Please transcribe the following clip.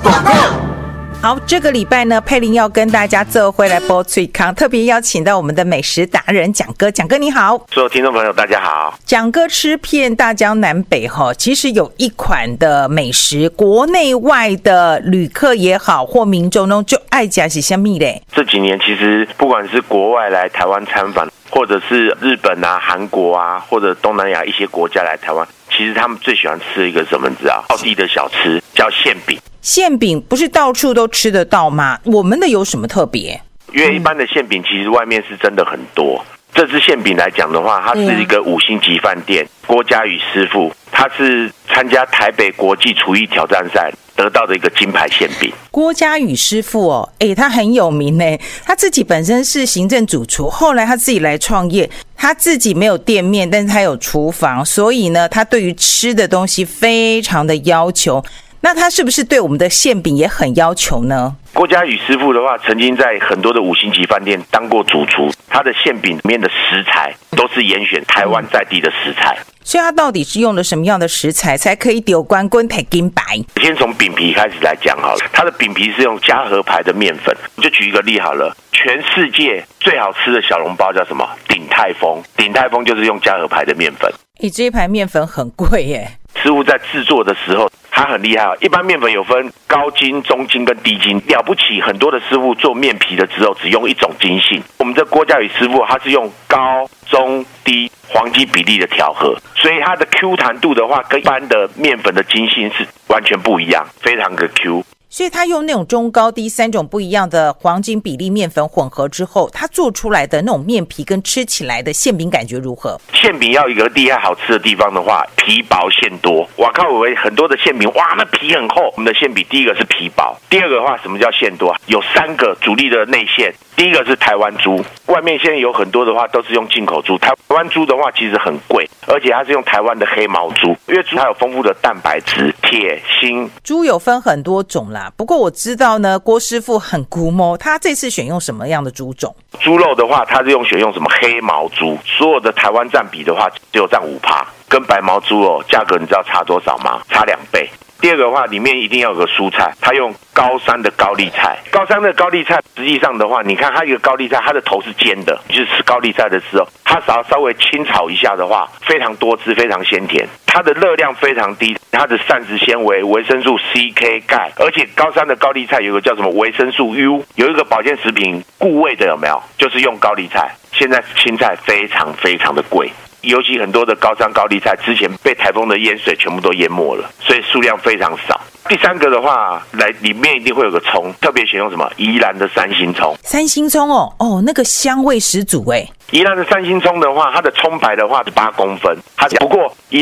广告。 好，这个礼拜呢，佩玲要跟大家做回来播脆康，特别邀请到我们的美食达人蒋哥。蒋哥你好。 所有听众朋友大家好。 蒋哥吃遍大江南北其实有一款的美食，国内外的旅客也好或民众呢就爱吃是什么嘞？ 这几年其实不管是国外来台湾参访，或者是日本啊、韩国啊，或者东南亚一些国家来台湾，其实他们最喜欢吃一个什么，你知道？道地的小吃叫馅饼。 馅饼不是到处都吃得到吗？我们的有什么特别？ 因为一般的馅饼其实外面是真的很多。这支馅饼来讲的话，它是一个5星级饭店郭嘉宇师傅，他是参加台北国际厨艺挑战赛得到的一个金牌馅饼。 郭嘉宇师傅他很有名他自己本身是行政主厨，后来他自己来创业，他自己没有店面，但是他有厨房，所以呢，他对于吃的东西非常的要求。那他是不是对我们的馅饼也很要求呢？ 郭嘉宇师傅的话，曾经在很多的5星级饭店当过主厨，他的馅饼里面的食材都是严选台湾在地的食材。 所以他到底是用了什么样的食材才可以丢关滚铁金白？ 先从饼皮开始来讲好了，它的饼皮是用嘉禾牌的面粉。我就举一个例好了，全世界最好吃的小笼包叫什么？鼎泰丰。鼎泰丰就是用嘉禾牌的面粉。 这一盘面粉很贵耶。 师傅在制作的时候，他很厉害。一般面粉有分高筋、中筋跟低筋，了不起。很多的师傅做面皮的时候只用一种筋性。我们的郭嘉宇师傅他是用高、中、低黄金比例的调和，所以它的 Q 弹度的话，跟一般的面粉的筋性是完全不一样，非常的 Q。 所以他用那种中高低3种不一样的黄金比例面粉混合之后，他做出来的那种面皮跟吃起来的馅饼感觉如何？ 馅饼要一个厉害好吃的地方的话，皮薄馅多。我靠，我很多的馅饼，哇，那皮很厚。我们的馅饼第一个是皮薄，第二个的话，什么叫馅多？有3个主力的内馅。第一个是台湾猪，外面现在有很多的话都是用进口猪，台湾猪的话其实很贵，而且它是用台湾的黑毛猪，因为猪它有丰富的蛋白质、铁、锌。 猪有分很多种啦，不过我知道呢，郭师傅很估摸，他这次选用什么样的猪种？ 猪肉的话，他是选用什么黑毛猪，所有的台湾占比的话只有占5%，跟白毛猪价格你知道差多少吗？差2倍。第二个的话，里面一定要有个蔬菜，它用高山的高丽菜。高山的高丽菜实际上的话，你看它一个高丽菜，它的头是尖的，就是吃高丽菜的时候，它稍微清炒一下的话，非常多汁，非常鲜甜。它的热量非常低，它的膳食纤维、维生素 C、K、钙，而且高山的高丽菜有个叫什么维生素 U， 有一个保健食品固胃的有没有？就是用高丽菜。现在青菜非常非常的贵。尤其很多的高山高丽菜之前被台风的淹水全部都淹没了，所以数量非常少。第3个的话，里面一定会有个葱，特别选用什么？宜兰的3星葱。 3星葱那个香味十足宜兰的3星葱的话，它的葱白的话是8公分，不过宜